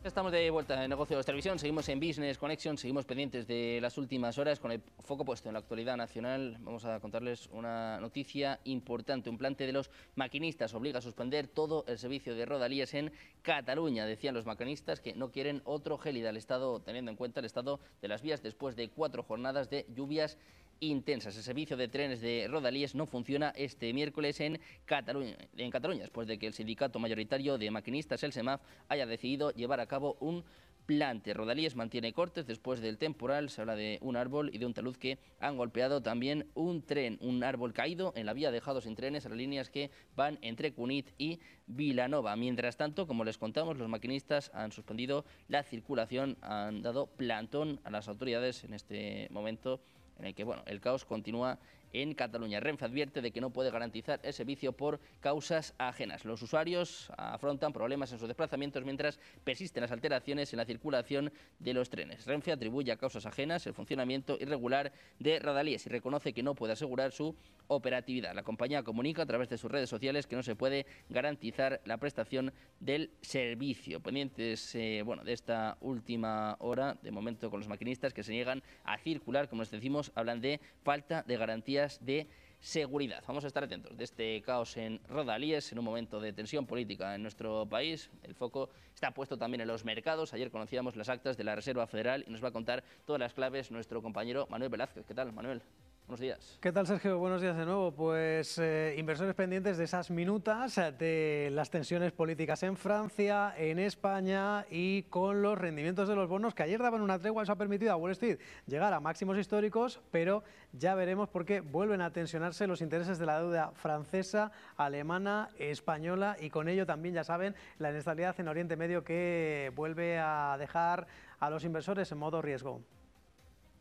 Estamos de vuelta en Negocios Televisión, seguimos en Business Connection, seguimos pendientes de las últimas horas con el foco puesto en la actualidad nacional. Vamos a contarles una noticia importante. Un plante de los maquinistas obliga a suspender todo el servicio de Rodalies en Cataluña. Decían los maquinistas que no quieren otro gélida al estado, teniendo en cuenta el estado de las vías después de 4 jornadas de lluvias intensas. El servicio de trenes de Rodalies no funciona este miércoles en Cataluña, después de que el sindicato mayoritario de maquinistas, el SEMAF, haya decidido llevar a cabo un plante. Rodalies mantiene cortes después del temporal. Se habla de un árbol y de un talud que han golpeado también un tren. Un árbol caído en la vía, dejado sin trenes a las líneas que van entre Cunit y Vilanova. Mientras tanto, como les contamos, los maquinistas han suspendido la circulación, han dado plantón a las autoridades en este momento en el que el caos continúa en Cataluña. Renfe advierte de que no puede garantizar el servicio por causas ajenas. Los usuarios afrontan problemas en sus desplazamientos mientras persisten las alteraciones en la circulación de los trenes. Renfe atribuye a causas ajenas el funcionamiento irregular de Rodalies y reconoce que no puede asegurar su operatividad. La compañía comunica a través de sus redes sociales que no se puede garantizar la prestación del servicio. Pendientes de esta última hora, de momento, con los maquinistas que se niegan a circular, como les decimos, hablan de falta de garantías de seguridad. Vamos a estar atentos de este caos en Rodalies, en un momento de tensión política en nuestro país. El foco está puesto también en los mercados. Ayer conocíamos las actas de la Reserva Federal y nos va a contar todas las claves nuestro compañero Manuel Velázquez. ¿Qué tal, Manuel? Buenos días. ¿Qué tal, Sergio? Buenos días de nuevo. Pues inversores pendientes de esas minutas, de las tensiones políticas en Francia, en España y con los rendimientos de los bonos que ayer daban una tregua. Eso ha permitido a Wall Street llegar a máximos históricos, pero ya veremos por qué vuelven a tensionarse los intereses de la deuda francesa, alemana, española y con ello también, ya saben, la inestabilidad en Oriente Medio que vuelve a dejar a los inversores en modo riesgo.